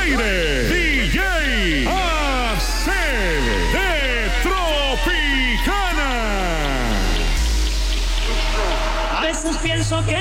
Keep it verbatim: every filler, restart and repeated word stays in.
aire, D J A C de Tropicana. A veces pienso que